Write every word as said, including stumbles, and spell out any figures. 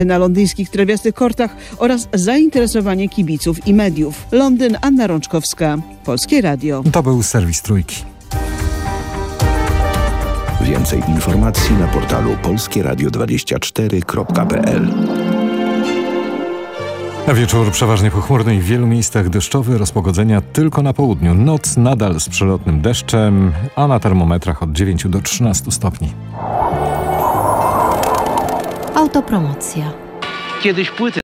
na londyńskich trawiastych kortach oraz zainteresowanie kibiców i mediów. Londyn, Anna Rączkowska, Polskie Radio. To był serwis Trójki. Więcej informacji na portalu polskie radio dwadzieścia cztery kropka p l. A wieczór przeważnie pochmurny i w wielu miejscach deszczowy, rozpogodzenia tylko na południu. Noc nadal z przelotnym deszczem, a na termometrach od dziewięciu do trzynastu stopni. Autopromocja. Kiedyś płyty